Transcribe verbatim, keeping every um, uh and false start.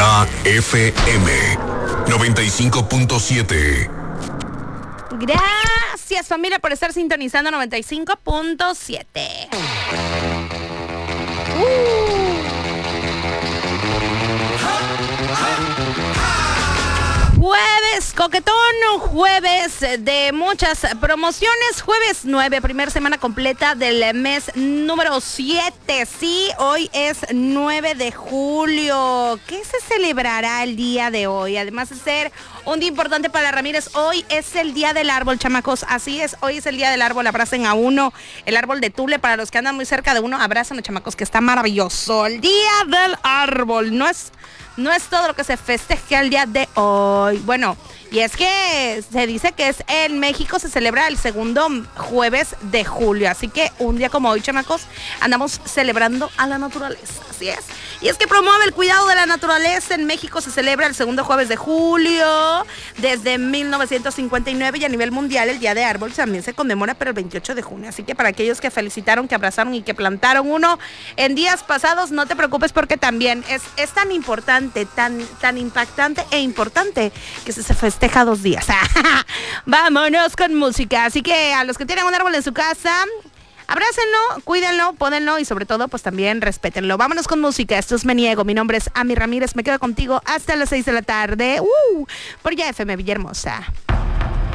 Música F M noventa y cinco punto siete. Gracias, familia, por estar sintonizando noventa y cinco punto siete. Uh. Jueves coquetón, jueves de muchas promociones, jueves nueve, primera semana completa del mes número siete. Sí, hoy es nueve de julio. ¿Qué se celebrará el día de hoy? Además de ser un día importante para Ramírez, hoy es el día del árbol, chamacos. Así es, hoy es el día del árbol. Abracen a uno, el árbol de Tule. Para los que andan muy cerca de uno, abracen a chamacos, que está maravilloso. El día del árbol, no es... No es todo lo que se festeja el día de hoy. Bueno, y es que se dice que es en México se celebra el segundo jueves de julio. Así que un día como hoy, chamacos, andamos celebrando a la naturaleza. Así es. Y es que promueve el cuidado de la naturaleza. En México se celebra el segundo jueves de julio desde mil novecientos cincuenta y nueve, y a nivel mundial el Día de Árbol también se conmemora, pero el veintiocho de junio. Así que para aquellos que felicitaron, que abrazaron y que plantaron uno en días pasados, no te preocupes, porque también es, es tan importante, tan, tan impactante e importante que se, se festeja dos días. Vámonos con música. Así que a los que tienen un árbol en su casa, abrácenlo, cuídenlo, pódenlo y sobre todo pues también respétenlo. Vámonos con música. Esto es Me Niego. Mi nombre es Ami Ramírez. Me quedo contigo hasta las seis de la tarde. Uh, por ya F M Villahermosa.